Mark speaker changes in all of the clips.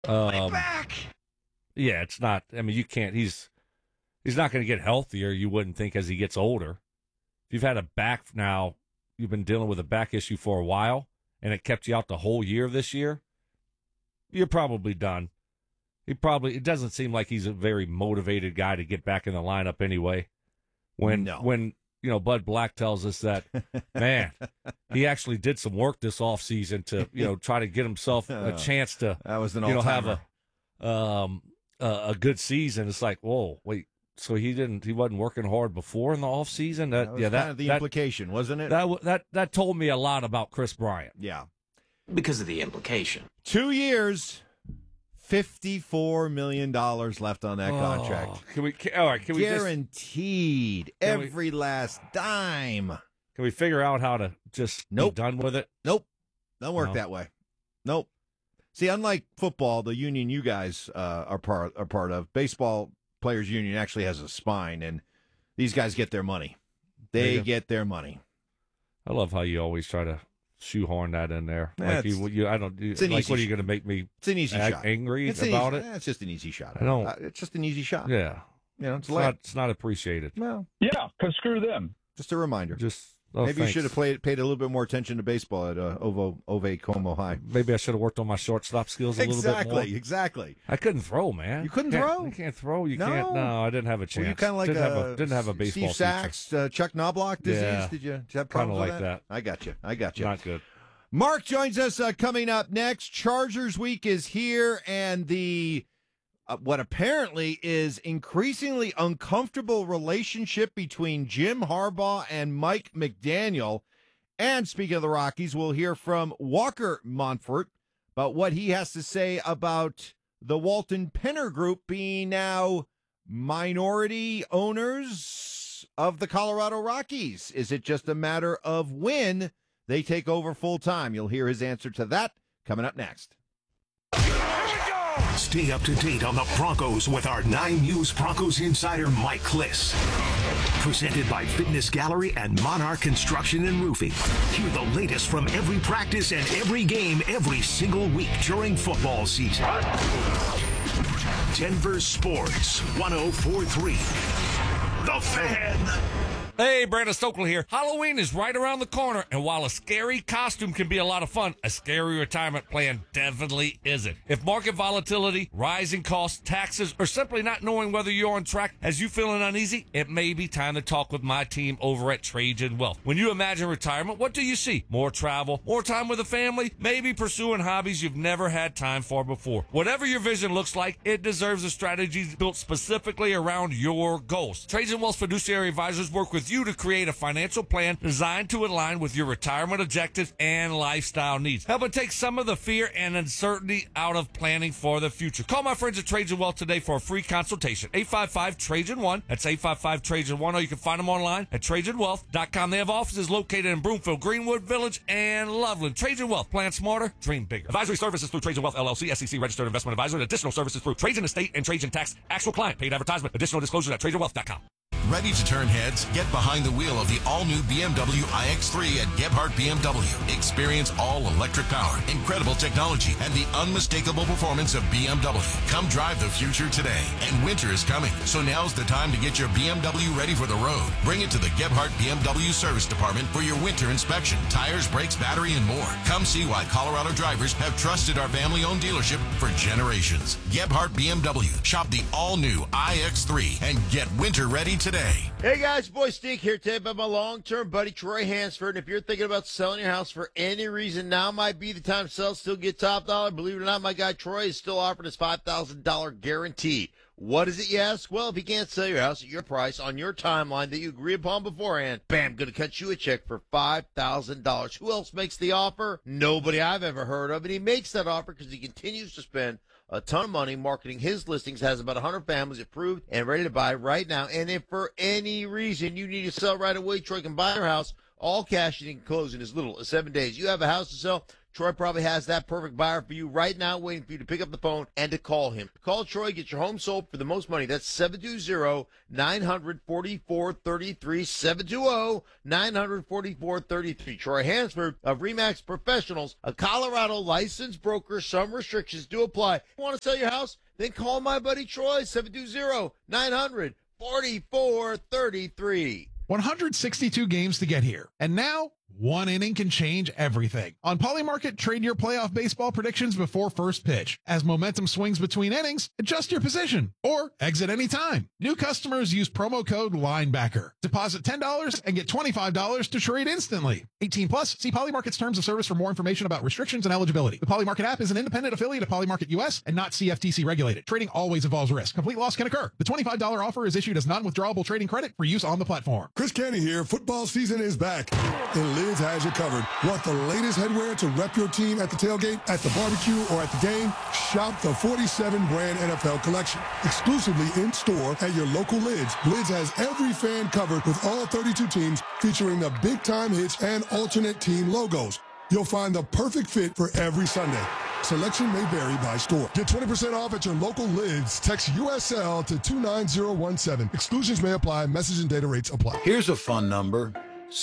Speaker 1: My back.
Speaker 2: Yeah, it's not. I mean, you can't. He's not going to get healthier. You wouldn't think as he gets older. If you've had a back now, you've been dealing with a back issue for a while, and it kept you out the whole year this year. You're probably done. It doesn't seem like he's a very motivated guy to get back in the lineup anyway. When Bud Black tells us that, man, he actually did some work this offseason to, try to get himself a chance to,
Speaker 1: that was an
Speaker 2: have a good season. It's like, whoa, wait, so he wasn't working hard before in the offseason?
Speaker 1: That was kind of the implication, wasn't it?
Speaker 2: That told me a lot about Chris Bryant.
Speaker 1: Yeah.
Speaker 3: Because of the implication.
Speaker 1: 2 years. $54 million left on that contract.
Speaker 2: Can we
Speaker 1: guaranteed every last dime.
Speaker 2: Can we figure out how to just be done with it?
Speaker 1: Nope. Don't work that way. Nope. See, unlike football, the union you guys are part of, baseball players union actually has a spine, and these guys get their money. They get their money.
Speaker 2: I love how you always try to shoehorn that in there.
Speaker 1: What are you going
Speaker 2: to make me
Speaker 1: it's an easy shot.
Speaker 2: Angry about it?
Speaker 1: It's just an easy shot.
Speaker 2: I don't.
Speaker 1: It's just an easy shot.
Speaker 2: Yeah. It's not appreciated.
Speaker 1: Well,
Speaker 4: yeah, because screw them.
Speaker 1: Just a reminder.
Speaker 2: Maybe
Speaker 1: you should have paid a little bit more attention to baseball at Ove Como High.
Speaker 2: Maybe I should have worked on my shortstop skills a little bit more.
Speaker 1: Exactly.
Speaker 2: I couldn't throw, man.
Speaker 1: You couldn't throw?
Speaker 2: You can't throw. You can't. No, I didn't have a chance.
Speaker 1: Were you kind of like
Speaker 2: didn't have a baseball
Speaker 1: Steve Sachs, Chuck Knobloch disease?
Speaker 2: Yeah.
Speaker 1: Did you have problems
Speaker 2: with that?
Speaker 1: I got you.
Speaker 2: Not good.
Speaker 1: Mark joins us coming up next. Chargers week is here, and the what apparently is increasingly uncomfortable relationship between Jim Harbaugh and Mike McDaniel. And speaking of the Rockies, we'll hear from Walker Montfort about what he has to say about the Walton Penner Group being now minority owners of the Colorado Rockies. Is it just a matter of when they take over full time? You'll hear his answer to that coming up next.
Speaker 5: Stay up to date on the Broncos with our 9 News Broncos insider Mike Kliss. Presented by Fitness Gallery and Monarch Construction and Roofing. Hear the latest from every practice and every game every single week during football season. Denver Sports 104.3. The Fan.
Speaker 2: Hey, Brandon Stokely here. Halloween is right around the corner, and while a scary costume can be a lot of fun, a scary retirement plan definitely isn't. If market volatility, rising costs, taxes, or simply not knowing whether you're on track has you feeling uneasy, it may be time to talk with my team over at Trajan Wealth. When you imagine retirement, what do you see? More travel, more time with the family, maybe pursuing hobbies you've never had time for before. Whatever your vision looks like, it deserves a strategy built specifically around your goals. Trajan Wealth's fiduciary advisors work with you to create a financial plan designed to align with your retirement objectives and lifestyle needs. Help it take some of the fear and uncertainty out of planning for the future. Call my friends at Trajan Wealth today for a free consultation. 855-TRAJAN-1. That's 855-TRAJAN-1, or you can find them online at TrajanWealth.com. They have offices located in Broomfield, Greenwood Village, and Loveland. Trajan Wealth. Plan smarter, dream bigger. Advisory services through Trajan Wealth LLC, SEC registered investment advisor, and additional services through Trajan Estate and Trajan Tax. Actual client paid advertisement. Additional disclosures at TrajanWealth.com.
Speaker 6: Ready to turn heads? Get behind the wheel of the all-new BMW iX3 at Gebhardt BMW. Experience all-electric power, incredible technology, and the unmistakable performance of BMW. Come drive the future today. And winter is coming, so now's the time to get your BMW ready for the road. Bring it to the Gebhardt BMW Service Department for your winter inspection. Tires, brakes, battery, and more. Come see why Colorado drivers have trusted our family-owned dealership for generations. Gebhardt BMW. Shop the all-new iX3 and get winter ready today.
Speaker 7: Hey guys, boy Stink here today about my long-term buddy Troy Hansford. And if you're thinking about selling your house for any reason, now might be the time to sell, still get top dollar. Believe it or not, my guy Troy is still offering his $5,000 guarantee. What is it, you ask? Well, if he can't sell your house at your price on your timeline that you agree upon beforehand, bam, gonna cut you a check for $5,000. Who else makes the offer? Nobody I've ever heard of. And he makes that offer because he continues to spend a ton of money marketing his listings, has about 100 families approved and ready to buy right now. And if for any reason you need to sell right away, Troy can buy your house all cash and you can close in as little as 7 days. You have a house to sell, Troy probably has that perfect buyer for you right now, waiting for you to pick up the phone and to call him. Call Troy, get your home sold for the most money. That's 720-944-33, 720-944-33. Troy Hansford of RE/MAX Professionals, a Colorado licensed broker. Some restrictions do apply. Want to sell your house? Then call my buddy Troy, 720-900-4433.
Speaker 4: 162 games to get here. And now, one inning can change everything. On Polymarket, trade your playoff baseball predictions before first pitch. As momentum swings between innings, adjust your position or exit anytime. New customers use promo code LINEBACKER. Deposit $10 and get $25 to trade instantly. 18 plus, see Polymarket's terms of service for more information about restrictions and eligibility. The Polymarket app is an independent affiliate of Polymarket US and not CFTC regulated. Trading always involves risk. Complete loss can occur. The $25 offer is issued as non-withdrawable trading credit for use on the platform.
Speaker 8: Chris Canty here. Football season is back, and Lids has you covered. Want the latest headwear to rep your team at the tailgate, at the barbecue, or at the game? Shop the 47 brand NFL collection. Exclusively in store at your local Lids. Lids has every fan covered with all 32 teams, featuring the big time hits and alternate team logos. You'll find the perfect fit for every Sunday. Selection may vary by store. Get 20% off at your local Lids. Text USL to 29017. Exclusions may apply. Message and data rates apply.
Speaker 9: Here's a fun number.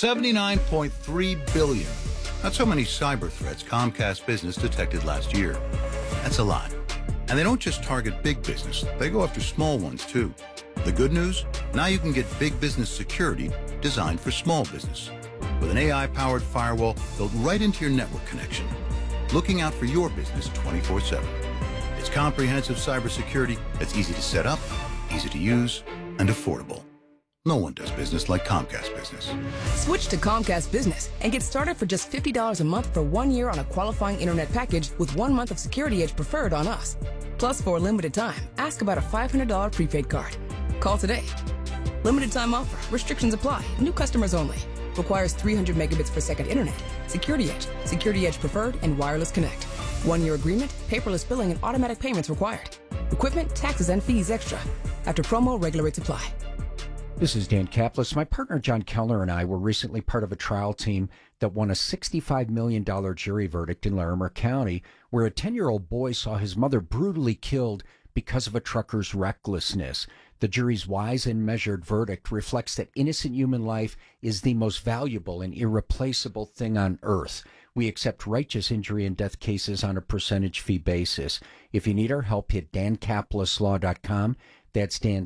Speaker 9: 79.3 billion. That's how many cyber threats Comcast Business detected last year. That's a lot. And they don't just target big business. They go after small ones, too. The good news? Now you can get big business security designed for small business. With an AI-powered firewall built right into your network connection. Looking out for your business 24/7. It's comprehensive cybersecurity that's easy to set up, easy to use, and affordable. No one does business like Comcast Business.
Speaker 10: Switch to Comcast Business and get started for just $50 a month for 1 year on a qualifying internet package with 1 month of Security Edge preferred on us. Plus, for a limited time, ask about a $500 prepaid card. Call today. Limited time offer. Restrictions apply. New customers only. Requires 300 megabits per second internet. Security Edge preferred, and wireless connect. 1 year agreement, paperless billing, and automatic payments required. Equipment, taxes, and fees extra. After promo, regular rates apply.
Speaker 11: This is Dan Kaplis. My partner John Kellner and I were recently part of a trial team that won a $65 million jury verdict in Larimer County, where a 10-year-old boy saw his mother brutally killed because of a trucker's recklessness. The jury's wise and measured verdict reflects that innocent human life is the most valuable and irreplaceable thing on earth. We accept righteous injury and death cases on a percentage fee basis. If you need our help, hit dancaplisLaw.com. That's Dan,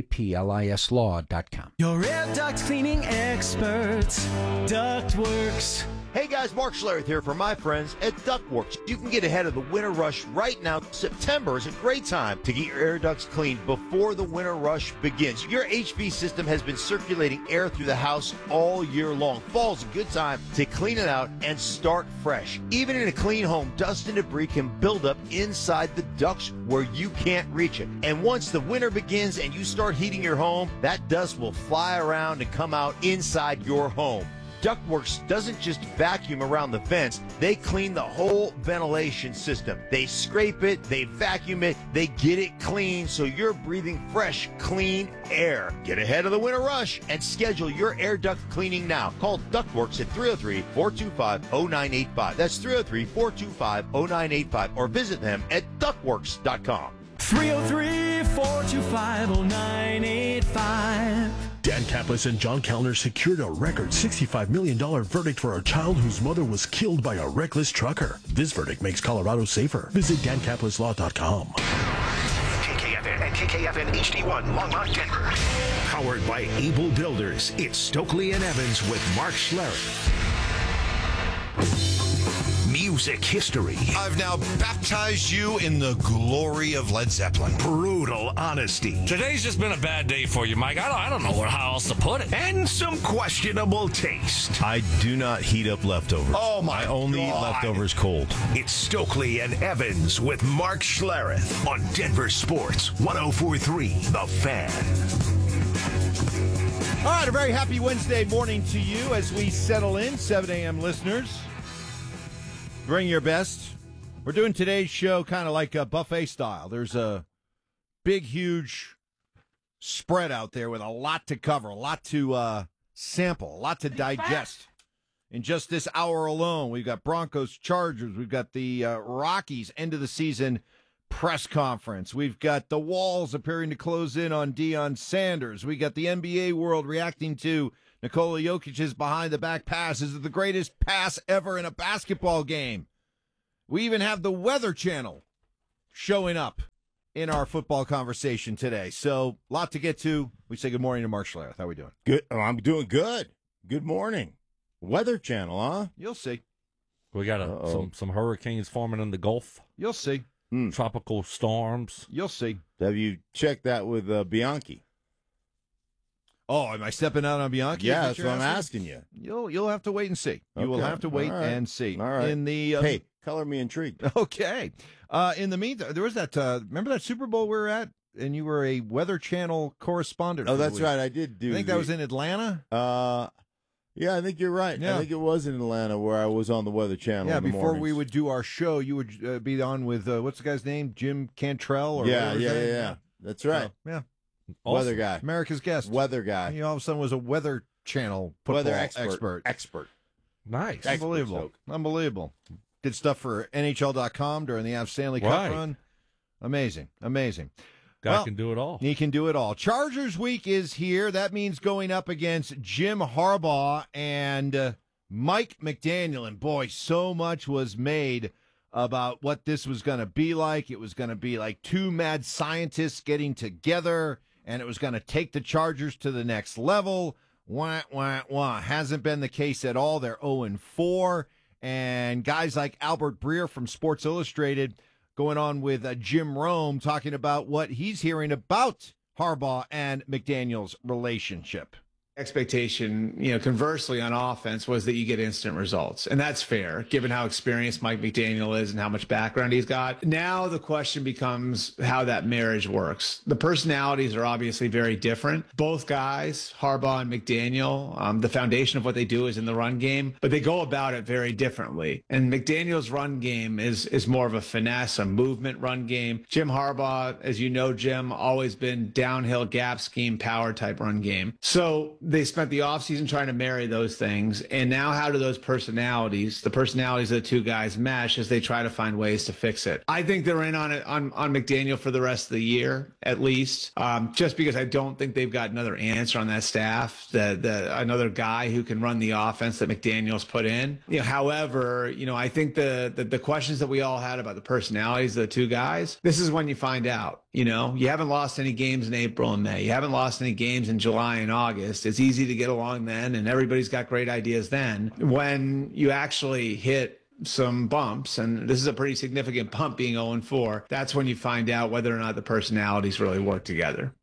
Speaker 11: CAPLIS Law.com.
Speaker 12: Your air duct cleaning experts, Ductworks.
Speaker 7: Hey guys, Mark Schlereth here for my friends at Ductworks. You can get ahead of the winter rush right now. September is a great time to get your air ducts cleaned before the winter rush begins. Your HV system has been circulating air through the house all year long. Fall's a good time to clean it out and start fresh. Even in a clean home, dust and debris can build up inside the ducts where you can't reach it. And once the winter begins and you start heating your home, that dust will fly around and come out inside your home. Ductworks doesn't just vacuum around the vents, they clean the whole ventilation system. They scrape it, they vacuum it, they get it clean so you're breathing fresh, clean air. Get ahead of the winter rush and schedule your air duct cleaning now. Call Ductworks at 303-425-0985. That's 303-425-0985 or visit them at ductworks.com.
Speaker 12: 303-425-0985.
Speaker 13: Dan Kaplis and John Kellner secured a record $65 million verdict for a child whose mother was killed by a reckless trucker. This verdict makes Colorado safer. Visit dancaplisLaw.com.
Speaker 5: KKFN and KKFN HD1, Longmont, Denver. Powered by Able Builders, it's Stokely and Evans with Mark Schlereth. Music history.
Speaker 6: I've now baptized you in the glory of Led Zeppelin.
Speaker 5: Brutal honesty.
Speaker 2: Today's just been a bad day for you, Mike. I don't know how else to put it.
Speaker 5: And some questionable taste.
Speaker 14: I do not heat up leftovers.
Speaker 5: Oh, my
Speaker 14: I only eat leftovers cold.
Speaker 5: It's Stokely and Evans with Mark Schlereth on Denver Sports 104.3 The Fan.
Speaker 1: All right, a very happy Wednesday morning to you as we settle in, 7 a.m. listeners. Bring your best. We're doing today's show kind of like a buffet style. There's a big, huge spread out there with a lot to cover, a lot to sample, a lot to digest In just this hour alone, we've got Broncos, Chargers, we've got the Rockies end of the season press conference. We've got the Walls appearing to close in on Deion Sanders. We got the NBA world reacting to Nikola Jokic's behind-the-back pass. Is it the greatest pass ever in a basketball game? We even have the Weather Channel showing up in our football conversation today. So, a lot to get to. We say good morning to Mark Schlereth. How are we doing?
Speaker 14: Good. Oh, I'm doing good. Good morning. Weather Channel, huh?
Speaker 1: You'll see.
Speaker 2: We got some hurricanes forming in the Gulf.
Speaker 1: You'll see.
Speaker 2: Tropical storms.
Speaker 1: You'll see.
Speaker 14: Have you checked that with Bianchi?
Speaker 1: Oh, am I stepping out on Bianchi?
Speaker 14: Yeah, that's what I'm asking you.
Speaker 1: You'll have to wait and see. You will
Speaker 14: Okay.
Speaker 1: have to wait
Speaker 14: All right.
Speaker 1: and see.
Speaker 14: All right.
Speaker 1: In the
Speaker 14: hey, color me intrigued.
Speaker 1: Okay. In the meantime, there was that. Remember that Super Bowl we were at, and you were a Weather Channel correspondent.
Speaker 14: Oh,
Speaker 1: for the
Speaker 14: that's
Speaker 1: week.
Speaker 14: right. I did do.
Speaker 1: I think that was in Atlanta.
Speaker 14: Yeah, I think you're right.
Speaker 1: Yeah.
Speaker 14: I think it was in Atlanta where I was on the Weather Channel.
Speaker 1: Yeah,
Speaker 14: in the
Speaker 1: before
Speaker 14: mornings.
Speaker 1: we would do our show, you would be on with what's the guy's name? Jim Cantrell. Or
Speaker 14: Yeah,
Speaker 1: whatever his name?
Speaker 14: yeah. That's right.
Speaker 1: So, yeah.
Speaker 14: Weather guy.
Speaker 1: America's guest.
Speaker 14: Weather guy.
Speaker 1: He all of a sudden was a Weather Channel football
Speaker 14: Weather expert.
Speaker 2: Nice.
Speaker 1: Unbelievable. Unbelievable. Did stuff for NHL.com during the Avs Stanley Cup
Speaker 2: Right.
Speaker 1: run. Amazing. Amazing.
Speaker 2: Guy can do it all.
Speaker 1: He can do it all. Chargers week is here. That means going up against Jim Harbaugh and Mike McDaniel. And boy, so much was made about what this was going to be like. It was going to be like two mad scientists getting together, and it was going to take the Chargers to the next level. Wah, wah, wah. Hasn't been the case at all. They're 0-4. And guys like Albert Breer from Sports Illustrated going on with Jim Rome talking about what he's hearing about Harbaugh and McDaniel's relationship.
Speaker 15: Expectation, conversely on offense was that you get instant results. And that's fair, given how experienced Mike McDaniel is and how much background he's got. Now the question becomes how that marriage works. The personalities are obviously very different. Both guys, Harbaugh and McDaniel, the foundation of what they do is in the run game, but they go about it very differently. And McDaniel's run game is more of a finesse, a movement run game. Jim Harbaugh, as you know, Jim, always been downhill gap scheme, power type run game. So they spent the offseason trying to marry those things. And now how do those personalities, the personalities of the two guys, mesh as they try to find ways to fix it? I think they're in on it on McDaniel for the rest of the year, at least, just because I don't think they've got another answer on that staff, another guy who can run the offense that McDaniel's put in. However, I think the questions that we all had about the personalities of the two guys, this is when you find out. You haven't lost any games in April and May. You haven't lost any games in July and August. It's easy to get along then, and everybody's got great ideas then. When you actually hit some bumps, and this is a pretty significant bump being 0-4, that's when you find out whether or not the personalities really work together.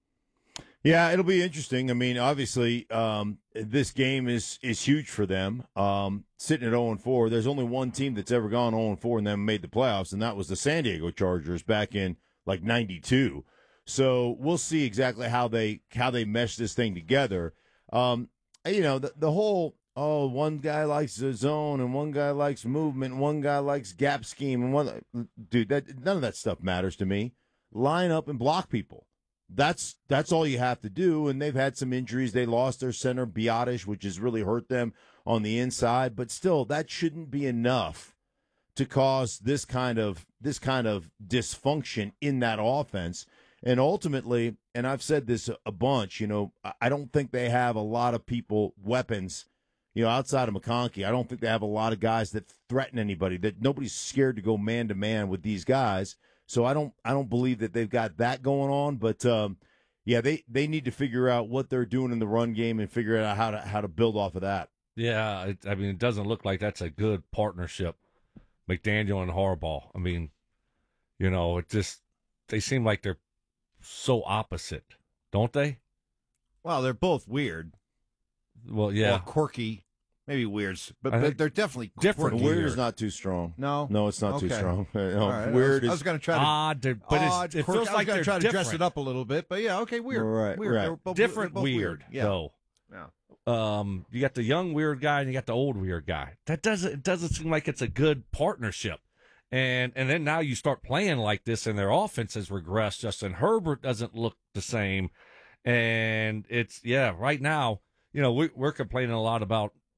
Speaker 14: Yeah, it'll be interesting. I mean, obviously, this game is huge for them. Sitting at 0-4, there's only one team that's ever gone 0-4 and then made the playoffs, and that was the San Diego Chargers back in like 92. So we'll see exactly how they mesh this thing together. The whole, one guy likes the zone and one guy likes movement, and one guy likes gap scheme, and none of that stuff matters to me. Line up and block people. That's all you have to do. And they've had some injuries. They lost their center, Biotish, which has really hurt them on the inside. But still, that shouldn't be enough to cause this kind of dysfunction in that offense. And ultimately, and I've said this a bunch, I don't think they have a lot of weapons, outside of McConkey. I don't think they have a lot of guys that threaten anybody, that nobody's scared to go man to man with these guys. So I don't believe that they've got that going on. But they need to figure out what they're doing in the run game and figure out how to build off of that.
Speaker 2: Yeah, it doesn't look like that's a good partnership, McDaniel and Harbaugh. I mean, they seem like they're so opposite, don't they?
Speaker 1: Well, they're both weird.
Speaker 2: Well, yeah.
Speaker 1: Or quirky. Maybe weird, but they're definitely
Speaker 2: different.
Speaker 1: quirky.
Speaker 14: Weird is not too strong.
Speaker 1: No,
Speaker 14: it's not too strong.
Speaker 1: All right.
Speaker 14: Weird
Speaker 1: I was going to try to
Speaker 2: odd, but it feels like they're
Speaker 1: try to dress
Speaker 2: different.
Speaker 1: it up a little bit. But yeah, okay, weird.
Speaker 14: Right,
Speaker 1: weird.
Speaker 14: right.
Speaker 1: They're both,
Speaker 2: Different
Speaker 1: they're both
Speaker 2: weird,
Speaker 1: Yeah.
Speaker 2: though.
Speaker 1: Yeah.
Speaker 2: You got the young weird guy and you got the old weird guy. It doesn't seem like it's a good partnership. And then now you start playing like this and their offense has regressed. Justin Herbert doesn't look the same. And right now, we're complaining a lot about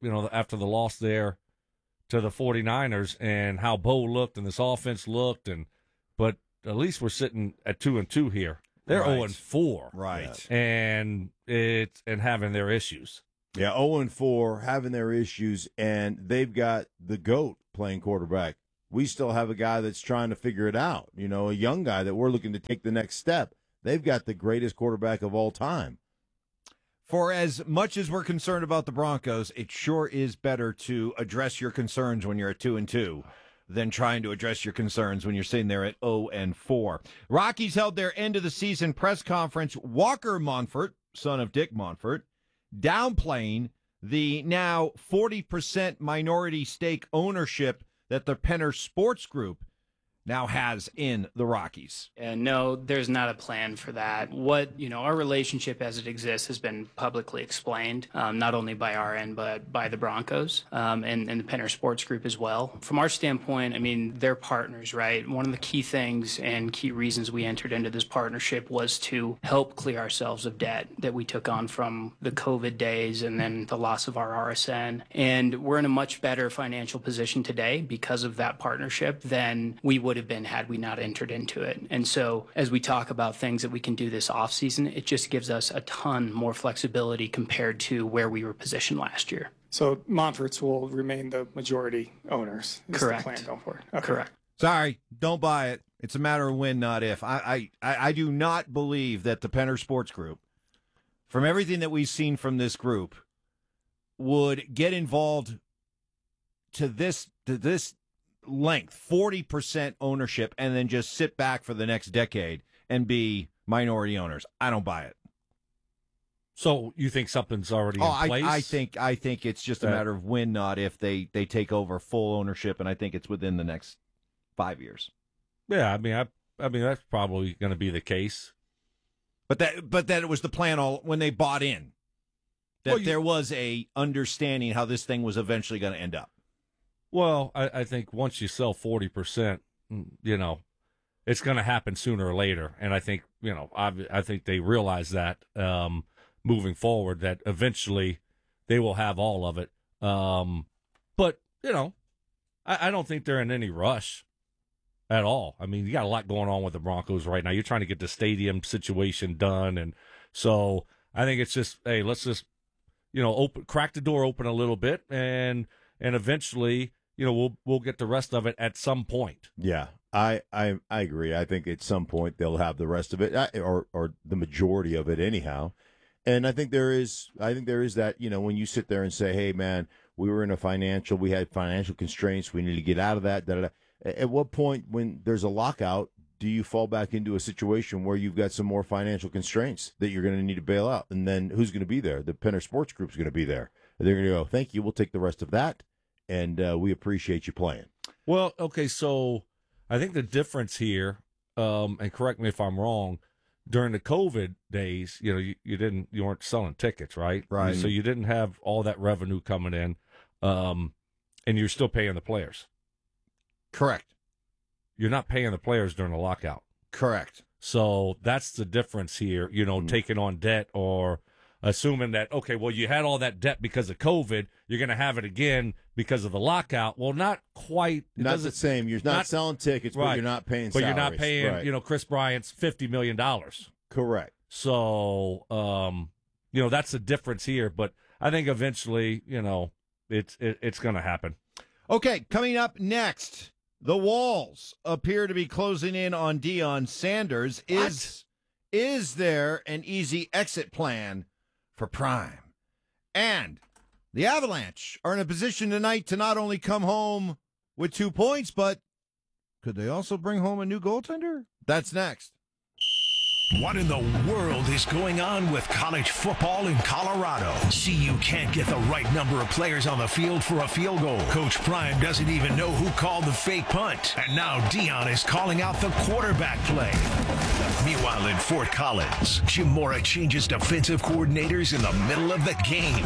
Speaker 2: after the loss there to the 49ers and how Bo looked and this offense looked, but at least we're sitting at 2-2 here. They're 0-4,
Speaker 1: right?
Speaker 2: And having their issues.
Speaker 14: Yeah, 0-4, having their issues, and they've got the GOAT playing quarterback. We still have a guy that's trying to figure it out. A young guy that we're looking to take the next step. They've got the greatest quarterback of all time.
Speaker 1: For as much as we're concerned about the Broncos, it sure is better to address your concerns when you're at 2-2 than trying to address your concerns when you're sitting there at 0-4. Rockies held their end of the season press conference. Walker Monfort, son of Dick Monfort, downplaying the now 40% minority stake ownership that the Penner Sports Group now has in the Rockies.
Speaker 16: And no, there's not a plan for that. What, our relationship as it exists has been publicly explained, not only by our end, but by the Broncos and the Penner Sports Group as well. From our standpoint, they're partners, right? One of the key things and key reasons we entered into this partnership was to help clear ourselves of debt that we took on from the COVID days and then the loss of our RSN. And we're in a much better financial position today because of that partnership than we would have been had we not entered into it. And so as we talk about things that we can do this offseason, it just gives us a ton more flexibility compared to where we were positioned last year.
Speaker 17: So Monforts will remain the majority owners. Is
Speaker 16: Correct.
Speaker 17: The plan going forward. Okay.
Speaker 16: Correct.
Speaker 1: Sorry, don't buy it. It's a matter of when, not if. I do not believe that the Penner Sports Group, from everything that we've seen from this group, would get involved to this length, 40% ownership, and then just sit back for the next decade and be minority owners. I don't buy it.
Speaker 2: So you think something's already in place?
Speaker 1: I think it's just a matter of when, not if, they take over full ownership, and I think it's within the next 5 years.
Speaker 2: Yeah, I mean that's probably going to be the case.
Speaker 1: But that it was the plan all when they bought in. That there was a understanding how this thing was eventually going to end up.
Speaker 2: Well, I think once you sell 40%, it's going to happen sooner or later. And I think, I think they realize that moving forward, that eventually they will have all of it. But, I don't think they're in any rush at all. I mean, you got a lot going on with the Broncos right now. You're trying to get the stadium situation done. And so I think it's just, hey, let's just, crack the door open a little bit and eventually, we'll get the rest of it at some point.
Speaker 14: Yeah, I agree. I think at some point they'll have the rest of it, or the majority of it anyhow. And I think there is that, when you sit there and say, hey, man, we had financial constraints, we need to get out of that. At what point, when there's a lockout, do you fall back into a situation where you've got some more financial constraints that you're going to need to bail out? And then who's going to be there? The Penner Sports Group's going to be there. They're going to go, thank you, we'll take the rest of that. And we appreciate you playing.
Speaker 2: Well, okay, so I think the difference here, and correct me if I'm wrong, during the COVID days, you weren't selling tickets, right?
Speaker 1: Right.
Speaker 2: So you didn't have all that revenue coming in, and you're still paying the players.
Speaker 1: Correct.
Speaker 2: You're not paying the players during the lockout.
Speaker 1: Correct.
Speaker 2: So that's the difference here, taking on debt or assuming that, okay, well, you had all that debt because of COVID, you're going to have it again because of the lockout. Well, not quite.
Speaker 14: Not the same. You're not selling tickets,
Speaker 2: right,
Speaker 14: but you're not paying
Speaker 2: But
Speaker 14: salaries.
Speaker 2: you're not paying,
Speaker 14: right.
Speaker 2: Chris Bryant's $50 million.
Speaker 14: Correct.
Speaker 2: So, that's the difference here. But I think eventually, it's going to happen.
Speaker 1: Okay, coming up next, the Walls appear to be closing in on Deion Sanders. Is there an easy exit plan for Prime? And the Avalanche are in a position tonight to not only come home with 2 points, but could they also bring home a new goaltender? That's next.
Speaker 5: What in the world is going on with college football in Colorado? CU can't get the right number of players on the field for a field goal. Coach Prime doesn't even know who called the fake punt. And now Deion is calling out the quarterback play. Meanwhile, in Fort Collins, Jim Mora changes defensive coordinators in the middle of the game.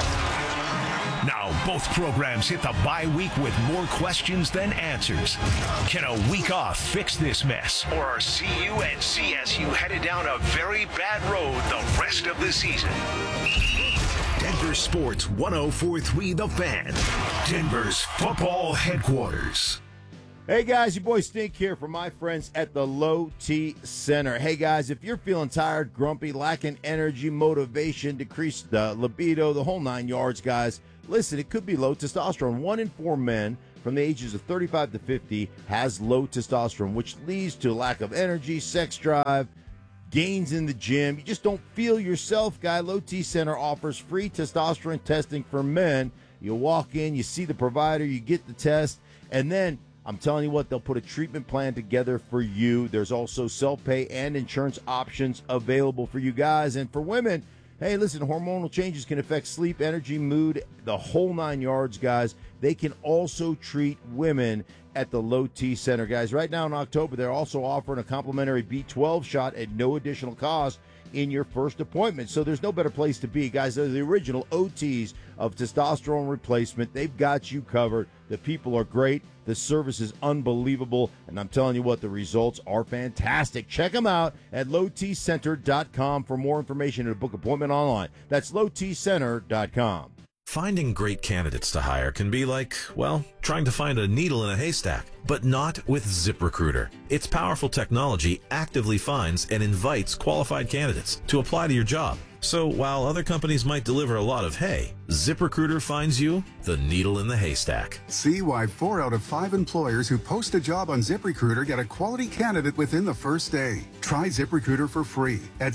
Speaker 5: Now, both programs hit the bye week with more questions than answers. Can a week off fix this mess? Or are CU and CSU headed down a very bad road the rest of the season? Denver Sports 104.3 The Fan, Denver's football headquarters.
Speaker 14: Hey guys, your boy Stink here from my friends at the Low T Center. Hey guys, if you're feeling tired, grumpy, lacking energy, motivation, decreased libido, the whole 9 yards, guys, listen, it could be low testosterone. 1 in 4 men from the ages of 35 to 50 has low testosterone, which leads to lack of energy, sex drive, gains in the gym. You just don't feel yourself, guy. Low T Center offers free testosterone testing for men. You walk in, you see the provider, you get the test, and then I'm telling you what, they'll put a treatment plan together for you. There's also self-pay and insurance options available for you guys. And for women, hey, listen, hormonal changes can affect sleep, energy, mood, the whole 9 yards, guys. They can also treat women at the Low T Center, guys. Right now in October, they're also offering a complimentary B12 shot at no additional cost in your first appointment. So there's no better place to be, guys. They're the original OTs of testosterone replacement. They've got you covered. The people are great. The service is unbelievable. And I'm telling you what, the results are fantastic. Check them out at lowtcenter.com for more information and a book appointment online. That's lowtcenter.com.
Speaker 18: Finding great candidates to hire can be like, well, trying to find a needle in a haystack, but not with ZipRecruiter. Its powerful technology actively finds and invites qualified candidates to apply to your job. So while other companies might deliver a lot of hay, ZipRecruiter finds you the needle in the haystack.
Speaker 19: See why 4 out of 5 employers who post a job on ZipRecruiter get a quality candidate within the first day. Try ZipRecruiter for free at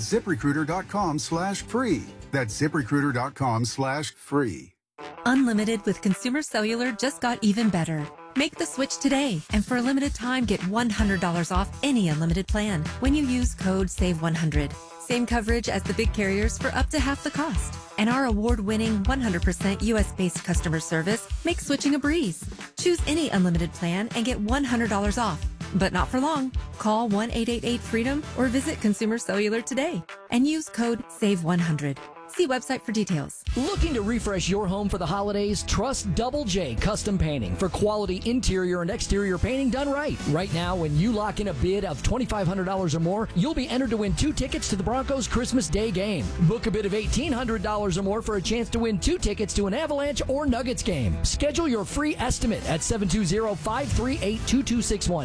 Speaker 19: ZipRecruiter.com/free. That's ZipRecruiter.com/free.
Speaker 20: Unlimited with Consumer Cellular just got even better. Make the switch today, and for a limited time, get $100 off any unlimited plan when you use code SAVE100. Same coverage as the big carriers for up to half the cost. And our award-winning 100% U.S.-based customer service makes switching a breeze. Choose any unlimited plan and get $100 off. But not for long. Call 1-888-FREEDOM or visit Consumer Cellular today and use code SAVE100. See website for details.
Speaker 21: Looking to refresh your home for the holidays? Trust Double J Custom Painting for quality interior and exterior painting done right. Right now, when you lock in a bid of $2,500 or more, you'll be entered to win 2 tickets to the Broncos Christmas Day game. Book a bid of $1,800 or more for a chance to win 2 tickets to an Avalanche or Nuggets game. Schedule your free estimate at 720-538-2261.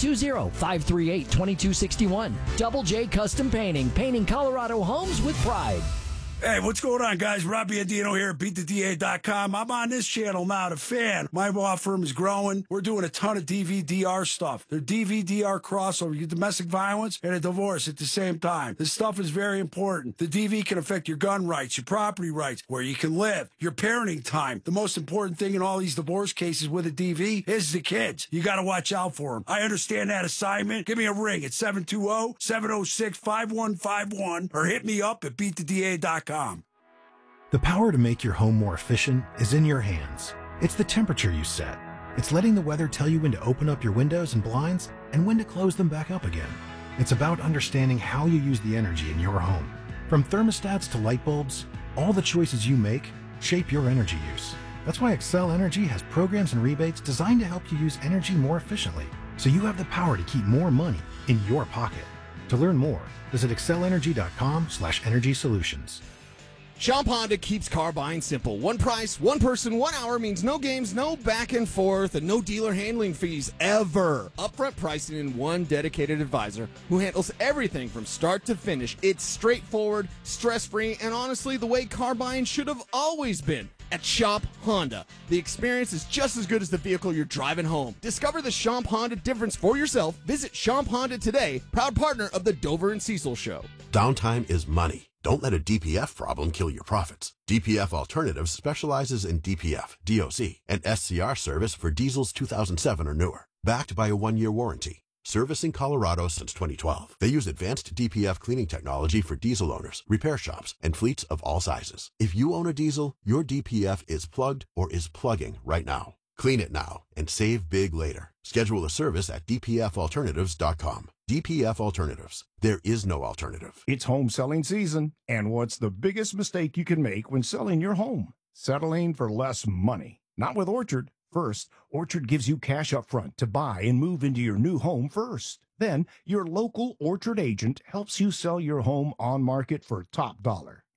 Speaker 21: 720-538-2261. Double J Custom Painting. Painting Colorado homes with pride.
Speaker 22: Hey, what's going on, guys? Robbie Andino here at BeatTheDA.com. I'm on this channel now, The Fan. My law firm is growing. We're doing a ton of DVDR stuff. They're DVDR crossover. You get domestic violence and a divorce at the same time. This stuff is very important. The DV can affect your gun rights, your property rights, where you can live, your parenting time. The most important thing in all these divorce cases with a DV is the kids. You got to watch out for them. I understand that assignment. Give me a ring at 720-706-5151 or hit me up at BeatTheDA.com.
Speaker 23: The power to make your home more efficient is in your hands. It's the temperature you set. It's letting the weather tell you when to open up your windows and blinds and when to close them back up again. It's about understanding how you use the energy in your home. From thermostats to light bulbs, all the choices you make shape your energy use. That's why Excel Energy has programs and rebates designed to help you use energy more efficiently, so you have the power to keep more money in your pocket. To learn more, visit excelenergy.com/energy solutions.
Speaker 24: Shop Honda keeps car buying simple. One price, one person, 1 hour means no games, no back and forth, and no dealer handling fees ever. Upfront pricing and one dedicated advisor who handles everything from start to finish. It's straightforward, stress-free, and honestly, the way car buying should have always been. At Shop Honda, the experience is just as good as the vehicle you're driving home. Discover the Shop Honda difference for yourself. Visit Shop Honda today, proud partner of the Dover and Cecil Show.
Speaker 6: Downtime is money. Don't let a DPF problem kill your profits. DPF Alternatives specializes in DPF, DOC, and SCR service for diesels 2007 or newer. Backed by a 1-year warranty. Servicing Colorado since 2012. They use advanced DPF cleaning technology for diesel owners, repair shops, and fleets of all sizes. If you own a diesel, your DPF is plugged or is plugging right now. Clean it now and save big later. Schedule a service at dpfalternatives.com. DPF Alternatives. There is no alternative.
Speaker 25: It's home selling season, and what's the biggest mistake you can make when selling your home? Settling for less money. Not with Orchard. First, Orchard gives you cash up front to buy and move into your new home first. Then, your local Orchard agent helps you sell your home on market for top dollar.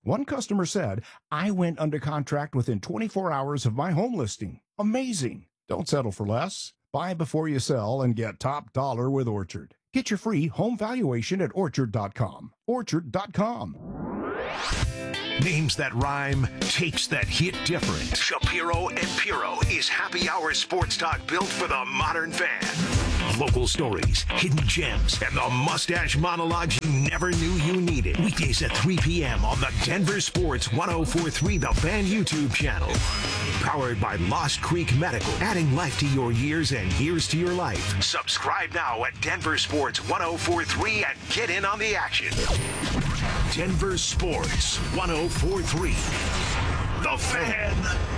Speaker 25: One customer said, I went under contract within 24 hours of my home listing. Amazing. Don't settle for less. Buy before you sell and get top dollar with Orchard. Get your free home valuation at Orchard.com. Orchard.com.
Speaker 5: Names that rhyme, takes that hit different. Shapiro and Piro is happy hour sports talk built for the modern fan. Local stories, hidden gems, and the mustache monologues you never knew you needed. Weekdays at 3 p.m. on the Denver Sports 104.3 The Fan YouTube channel. Powered by Lost Creek Medical, adding life to your years and years to your life. Subscribe now at Denver Sports 104.3 and get in on the action. Denver Sports 104.3 The Fan.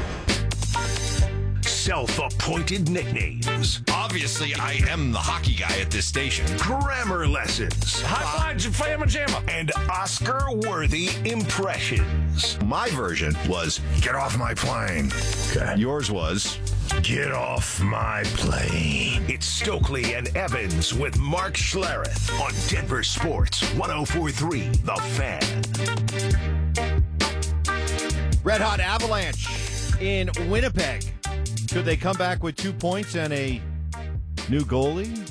Speaker 5: Self-appointed nicknames.
Speaker 3: Obviously, I am the hockey guy at this station.
Speaker 5: Grammar lessons.
Speaker 2: High five, Flamma Jamma.
Speaker 5: And Oscar-worthy impressions.
Speaker 3: My version was, get off my plane.
Speaker 5: Okay.
Speaker 3: Yours was,
Speaker 5: get off my plane. It's Stokely and Evans with Mark Schlereth on Denver Sports 104.3 The Fan.
Speaker 1: Red Hot Avalanche in Winnipeg. Could they come back with 2 points and a new goalie?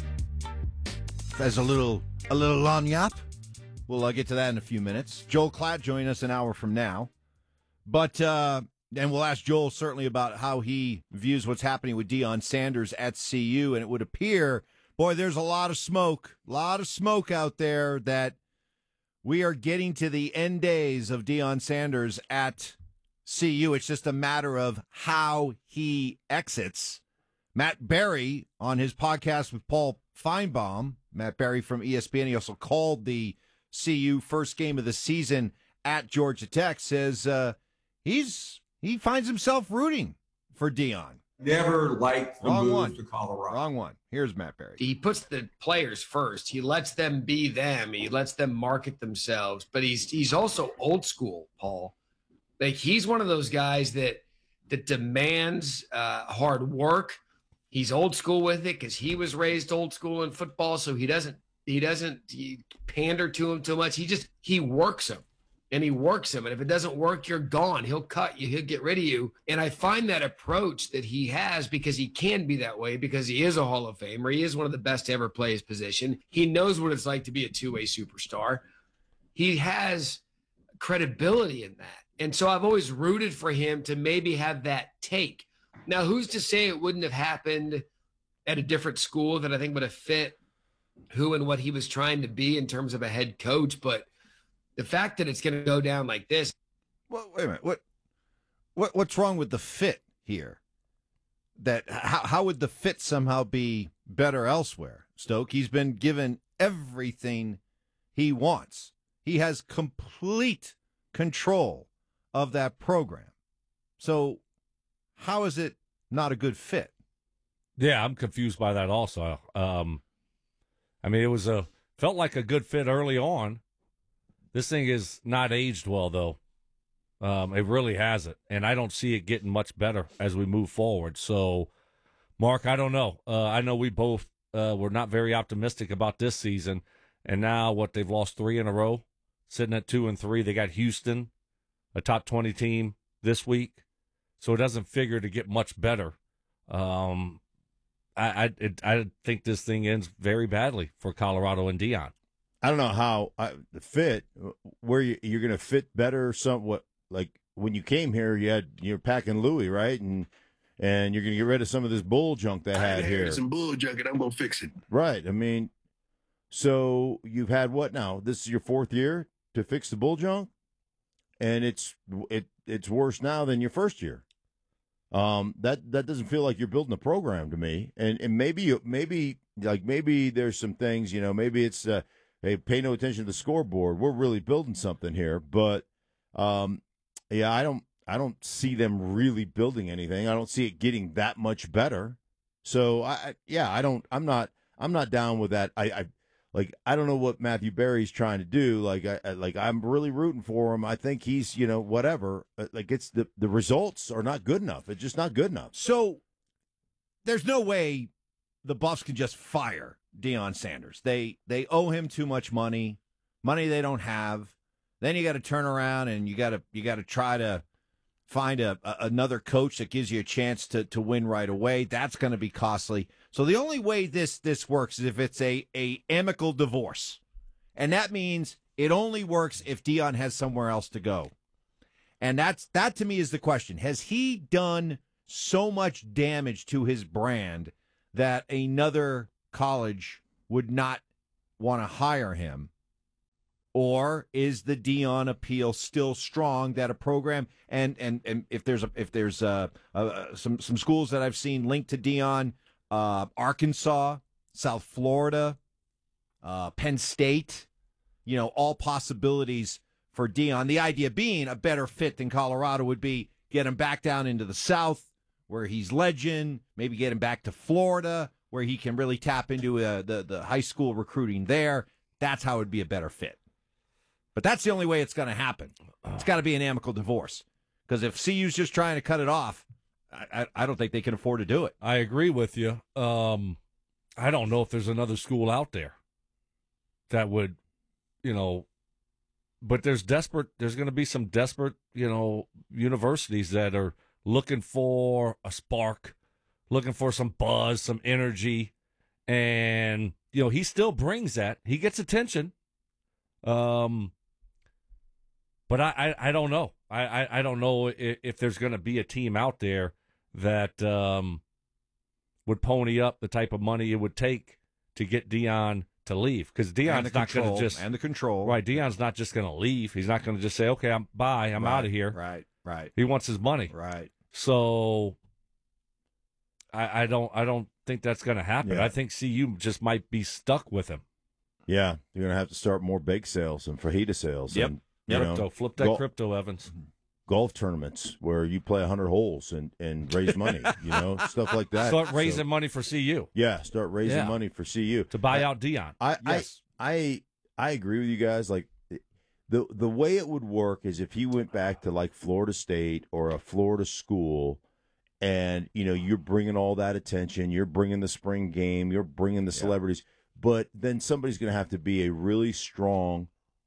Speaker 1: As a little lagniappe? We'll get to that in a few minutes. Joel Klatt join us an hour from now. But, and we'll ask Joel certainly about how he views what's happening with Deion Sanders at CU. And it would appear, boy, there's a lot of smoke out there that we are getting to the end days of Deion Sanders at CU. It's just a matter of how he exits. Matt Berry on his podcast with Paul Feinbaum, Matt Berry from ESPN, he also called the CU first game of the season at Georgia Tech, says he finds himself rooting for Deion.
Speaker 4: Never liked the
Speaker 1: Wrong
Speaker 4: move
Speaker 1: one.
Speaker 4: to Colorado.
Speaker 1: Wrong one. Here's Matt Berry.
Speaker 8: He puts the players first. He lets them be them. He lets them market themselves. But he's also old school, Paul. Like, he's one of those guys that demands hard work. He's old school with it because he was raised old school in football. So he doesn't pander to him too much. He works him, and he works him. And if it doesn't work, you're gone. He'll cut you. He'll get rid of you. And I find that approach that he has, because he can be that way, because he is a Hall of Famer. He is one of the best to ever play his position. He knows what it's like to be a two-way superstar. He has credibility in that. And so I've always rooted for him to maybe have that take. Now, who's to say it wouldn't have happened at a different school that I think would have fit who and what he was trying to be in terms of a head coach? But the fact that it's going to go down like this.
Speaker 1: Well, wait a minute. What's wrong with the fit here? That how would the fit somehow be better elsewhere? Stoke, he's been given everything he wants. He has complete control of that program. So how is it not a good fit?
Speaker 2: Yeah, I'm confused by that also. I mean, it felt like a good fit early on. This thing is not aged well, though. It really hasn't, and I don't see it getting much better as we move forward. So, Mark, I don't know. I know we both were not very optimistic about this season, and now they've lost 3 in a row, sitting at 2-3. They got Houston, a top 20 team this week, so it doesn't figure to get much better. I think this thing ends very badly for Colorado and Deion.
Speaker 14: I don't know how the fit where you're going to fit better. Somewhat like when you came here, you're packing Louis, right, and you're going to get rid of some of this bull junk they had here.
Speaker 9: Some bull junk, and I'm going to fix it.
Speaker 14: Right. I mean, so you've had what now? This is your 4th year to fix the bull junk, and it's worse now than your first year. That doesn't feel like you're building a program to me. And maybe there's some things, maybe it's hey, pay no attention to the scoreboard. We're really building something here, but yeah, I don't see them really building anything. I don't see it getting that much better. So I'm not down with that. I don't know what Matthew Berry's trying to do. I'm really rooting for him. I think he's, whatever. It's the results are not good enough. It's just not good enough.
Speaker 1: So there's no way the Buffs can just fire Deion Sanders. They owe him too much money they don't have. Then you got to turn around and you got to try to find another coach that gives you a chance to win right away. That's going to be costly. So the only way this works is if it's a amicable divorce. And that means it only works if Deion has somewhere else to go. And that to me is the question. Has he done so much damage to his brand that another college would not want to hire him? Or is the Deion appeal still strong that a program and if there's some schools that I've seen linked to Deion, Arkansas, South Florida, Penn State, all possibilities for Deion. The idea being a better fit than Colorado would be get him back down into the South where he's legend, maybe get him back to Florida where he can really tap into the high school recruiting there. That's how it would be a better fit. But that's the only way it's going to happen. It's got to be an amicable divorce. Because if CU's just trying to cut it off, I don't think they can afford to do it.
Speaker 2: I agree with you. I don't know if there's another school out there that would, but there's going to be some desperate, universities that are looking for a spark, looking for some buzz, some energy. And, he still brings that. He gets attention. But I don't know. I don't know if there's going to be a team out there that would pony up the type of money it would take to get Deion to leave. Because Deion's not going to just...
Speaker 1: And the control.
Speaker 2: Right, Deion's not just going to leave. He's not going to just say, okay, I'm out of here.
Speaker 1: Right.
Speaker 2: He wants his money.
Speaker 1: Right.
Speaker 2: So I don't think that's going to happen.
Speaker 14: Yeah.
Speaker 2: I think CU just might be stuck with him.
Speaker 14: Yeah, you're going to have to start more bake sales and fajita sales.
Speaker 2: Yep.
Speaker 14: And,
Speaker 2: Flip that crypto, Evans.
Speaker 14: Golf tournaments where you play 100 holes and raise money, stuff like that.
Speaker 2: Start raising money for CU.
Speaker 14: Yeah, start raising money for CU.
Speaker 2: To buy out Deion.
Speaker 14: I agree with you guys. Like, the way it would work is if he went back to, like, Florida State or a Florida school and, you're bringing all that attention, you're bringing the spring game, you're bringing the celebrities, but then somebody's going to have to be a really strong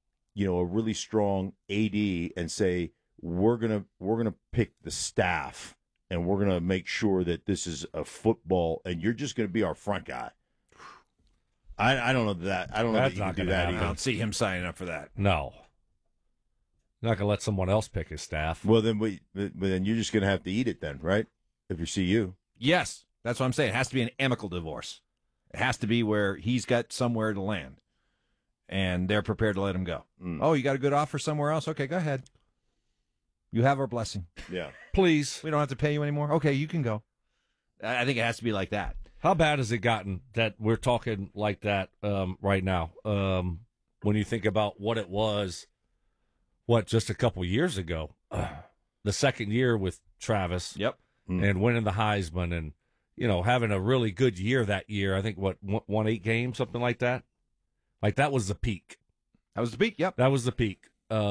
Speaker 14: AD and say, we're gonna pick the staff and we're gonna make sure that this is a football and you're just gonna be our front guy. I don't know that. I don't know that you can do that either.
Speaker 1: I don't see him signing up for that.
Speaker 2: No. Not gonna let someone else pick his staff.
Speaker 14: Well, then then you're just gonna have to eat it then, right? If you're CU.
Speaker 1: Yes, that's what I'm saying. It has to be an amicable divorce. It has to be where he's got somewhere to land. And they're prepared to let him go. Oh, you got a good offer somewhere else? Okay, go ahead. You have our blessing.
Speaker 14: Yeah.
Speaker 2: Please.
Speaker 1: We don't have to pay you anymore? Okay, you can go. I think it has to be like that.
Speaker 2: How bad has it gotten that we're talking like that right now? When you think about what it was, just a couple years ago? The second year with Travis.
Speaker 1: Yep.
Speaker 2: And winning the Heisman and, having a really good year that year. I think, won 8 games, something like that? Like, that was the peak.
Speaker 1: That was the peak, yep.
Speaker 2: That was the peak.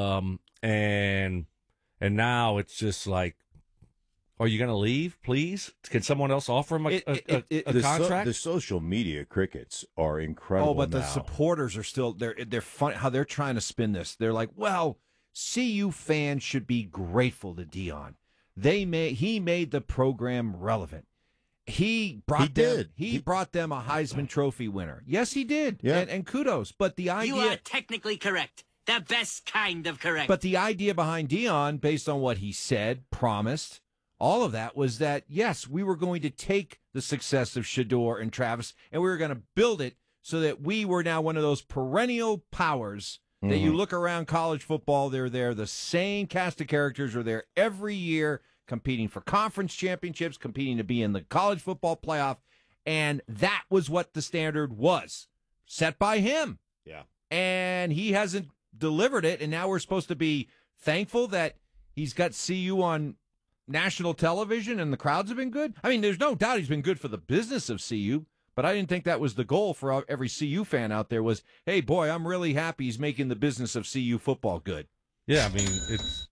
Speaker 2: And now it's just like, are you going to leave, please? Can someone else offer him a contract?
Speaker 14: The social media crickets are incredible.
Speaker 1: Oh, but
Speaker 14: now.
Speaker 1: the supporters are still, they're funny how they're trying to spin this. They're like, well, CU fans should be grateful to Deion. He made the program relevant. He brought them a Heisman Trophy winner. Yes, he did.
Speaker 14: Yeah.
Speaker 1: And kudos. But the idea...
Speaker 4: You are technically correct. The best kind of correct.
Speaker 1: But the idea behind Deion, based on what he said, promised, all of that was that, yes, we were going to take the success of Shedeur and Travis, and we were going to build it so that we were now one of those perennial powers that you look around college football, they're there. The same cast of characters are there every year, competing for conference championships, competing to be in the college football playoff. And that was what the standard was, set by him.
Speaker 14: Yeah.
Speaker 1: And he hasn't delivered it, and now we're supposed to be thankful that he's got CU on national television and the crowds have been good. I mean, there's no doubt he's been good for the business of CU, but I didn't think that was the goal for every CU fan out there was, hey, boy, I'm really happy he's making the business of CU football good.
Speaker 2: Yeah, I mean, it's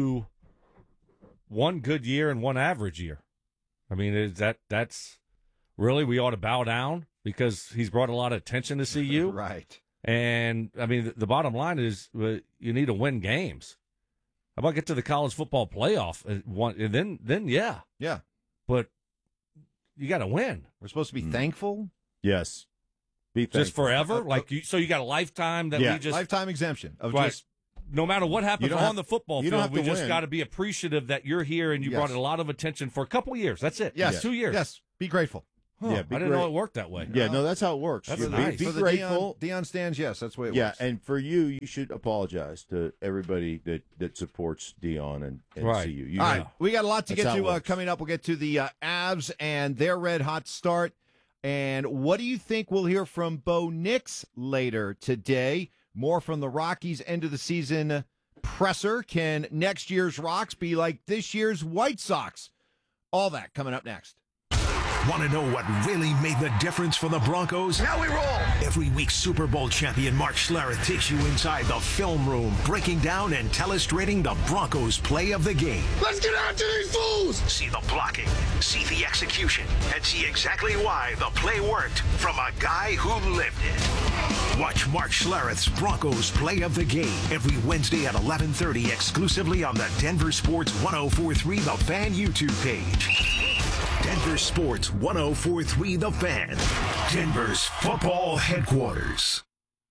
Speaker 2: one good year and one average year. I mean, that's really, we ought to bow down because he's brought a lot of attention to CU.
Speaker 1: Right.
Speaker 2: And, I mean, the bottom line is you need to win games. How about get to the college football playoff? And then yeah.
Speaker 1: Yeah.
Speaker 2: But you got to win.
Speaker 1: We're supposed to be thankful?
Speaker 14: Yes. Be thankful.
Speaker 2: Just forever? So you got a lifetime that we just...
Speaker 1: Lifetime exemption of
Speaker 2: right.
Speaker 1: just...
Speaker 2: No matter what happens on the football field, we just
Speaker 14: win.
Speaker 2: got to be appreciative that you're here and you brought a lot of attention for a couple of years. That's it.
Speaker 1: Yes.
Speaker 2: 2 years.
Speaker 1: Yes. Be grateful.
Speaker 2: Huh. I didn't know it worked that way.
Speaker 14: Yeah, no, that's how it works.
Speaker 2: That's nice.
Speaker 14: Be
Speaker 1: for the
Speaker 14: grateful.
Speaker 1: Deion stands, yes, that's the way it
Speaker 14: yeah,
Speaker 1: works.
Speaker 14: and for you should apologize to everybody that supports Deion and
Speaker 2: Right.
Speaker 14: CU.
Speaker 1: All right, we got a lot to
Speaker 14: That's
Speaker 1: get
Speaker 14: how it
Speaker 1: to
Speaker 14: works.
Speaker 1: coming up. We'll get to the Avs and their red-hot start. And what do you think we'll hear from Bo Nix later today? More from the Rockies' end-of-the-season presser. Can next year's Rocks be like this year's White Sox? All that coming up next.
Speaker 5: Want to know what really made the difference for the Broncos?
Speaker 3: Now we roll.
Speaker 5: Every week, Super Bowl champion Mark Schlereth takes you inside the film room, breaking down and telestrating the Broncos' play of the game.
Speaker 3: Let's get out to these fools.
Speaker 5: See the blocking, see the execution, and see exactly why the play worked from a guy who lived it. Watch Mark Schlereth's Broncos play of the game every Wednesday at 11:30 exclusively on the Denver Sports 104.3 The Fan YouTube page. Denver Sports 104.3 The Fan, Denver's football headquarters.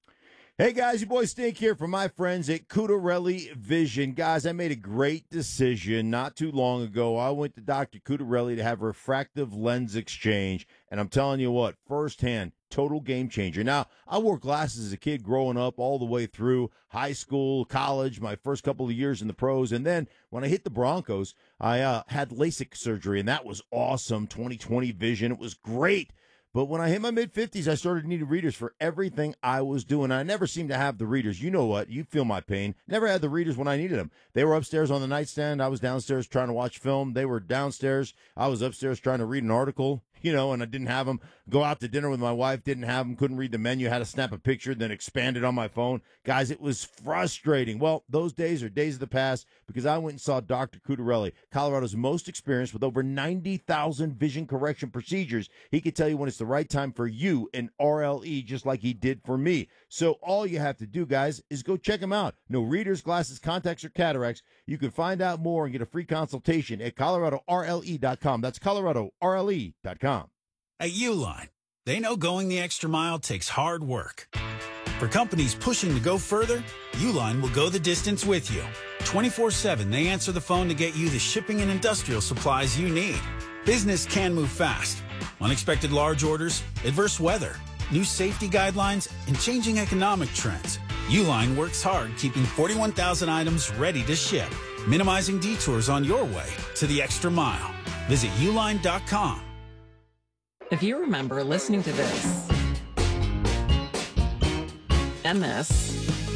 Speaker 14: Hey guys, your boy Stink here from my friends at Cudarelli Vision. Guys, I made a great decision not too long ago. I went to Dr. Cudarelli to have a refractive lens exchange, and I'm telling you what, firsthand, total game changer. Now, I wore glasses as a kid growing up all the way through high school, college, my first couple of years in the pros, and then when I hit the Broncos, I had LASIK surgery, and that was awesome, 20/20 vision. It was great. But when I hit my mid-50s, I started needing readers for everything I was doing. I never seemed to have the readers. You know what? You feel my pain. Never had the readers when I needed them. They were upstairs on the nightstand. I was downstairs trying to watch film. They were downstairs. I was upstairs trying to read an article, and I didn't have them. Go out to dinner with my wife, didn't have them, couldn't read the menu, had to snap a picture, then expand it on my phone. Guys, it was frustrating. Well, those days are days of the past because I went and saw Dr. Cudarelli, Colorado's most experienced with over 90,000 vision correction procedures. He could tell you when it's the right time for you in RLE, just like he did for me. So all you have to do, guys, is go check him out. No readers, glasses, contacts, or cataracts. You can find out more and get a free consultation at ColoradoRLE.com. That's ColoradoRLE.com.
Speaker 7: At Uline, they know going the extra mile takes hard work. For companies pushing to go further, Uline will go the distance with you. 24/7, they answer the phone to get you the shipping and industrial supplies you need. Business can move fast. Unexpected large orders, adverse weather, new safety guidelines, and changing economic trends. Uline works hard keeping 41,000 items ready to ship, minimizing detours on your way to the extra mile. Visit uline.com.
Speaker 9: If you remember listening to this, and this,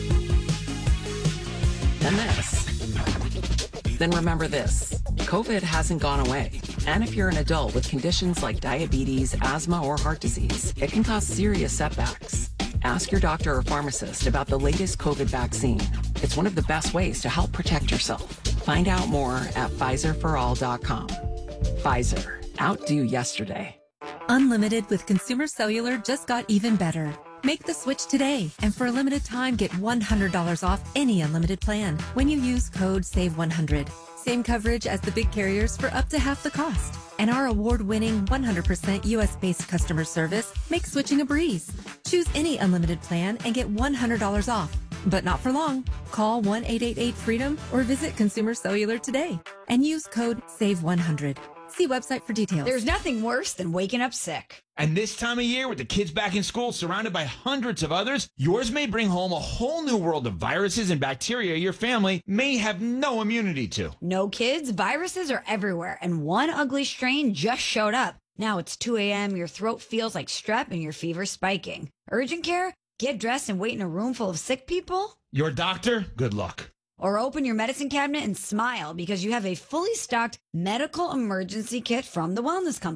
Speaker 9: and this, then remember this. COVID hasn't gone away. And if you're an adult with conditions like diabetes, asthma, or heart disease, it can cause serious setbacks. Ask your doctor or pharmacist about the latest COVID vaccine. It's one of the best ways to help protect yourself. Find out more at PfizerForAll.com. Pfizer. Outdo yesterday.
Speaker 20: Unlimited with Consumer Cellular just got even better. Make the switch today, and for a limited time, get $100 off any unlimited plan when you use code SAVE100. Same coverage as the big carriers for up to half the cost. And our award-winning 100% US-based customer service makes switching a breeze. Choose any unlimited plan and get $100 off. But not for long. Call 1-888-FREEDOM or visit Consumer Cellular today and use code SAVE100. See website for details.
Speaker 10: There's nothing worse than waking up sick.
Speaker 11: And this time of year, with the kids back in school, surrounded by hundreds of others, yours may bring home a whole new world of viruses and bacteria your family may have no immunity to.
Speaker 10: No, kids, viruses are everywhere, and one ugly strain just showed up. Now it's 2 a.m., your throat feels like strep, and your fever's spiking. Urgent care? Get dressed and wait in a room full of sick people?
Speaker 11: Your doctor? Good luck.
Speaker 10: Or open your medicine cabinet and smile because you have a fully stocked medical emergency kit from the Wellness Company.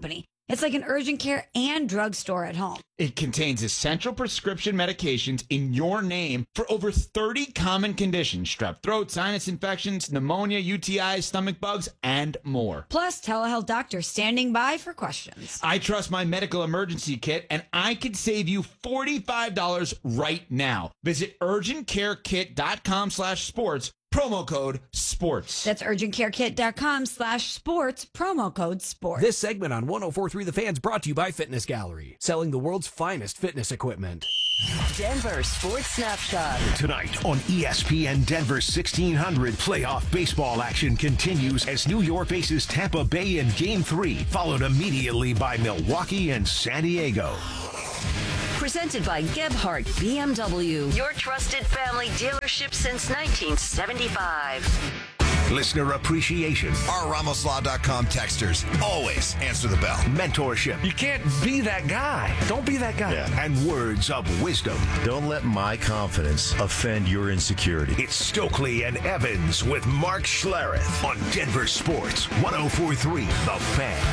Speaker 10: It's like an urgent care and drugstore at home.
Speaker 11: It contains essential prescription medications in your name for over 30 common conditions: strep throat, sinus infections, pneumonia, UTIs, stomach bugs, and more.
Speaker 10: Plus, telehealth doctors standing by for questions.
Speaker 11: I trust my medical emergency kit, and I could save you $45 right now. Visit urgentcarekit.com/sports. Promo code SPORTS.
Speaker 10: That's urgentcarekit.com/sports, promo code SPORTS.
Speaker 12: This segment on 104.3 The Fan's brought to you by Fitness Gallery, selling the world's finest fitness equipment.
Speaker 13: Denver Sports Snapshot.
Speaker 5: Tonight on ESPN Denver 1600, playoff baseball action continues as New York faces Tampa Bay in Game 3, followed immediately by Milwaukee and San Diego.
Speaker 13: Presented by Gebhardt BMW, your trusted family dealership since 1975.
Speaker 5: Listener appreciation.
Speaker 6: Our RamosLaw.com texters always answer the bell.
Speaker 5: Mentorship.
Speaker 2: You can't be that guy. Don't be that guy.
Speaker 5: Yeah. And words of wisdom.
Speaker 15: Don't let my confidence offend your insecurity.
Speaker 5: It's Stokely and Evans with Mark Schlereth on Denver Sports 104.3 The Fan.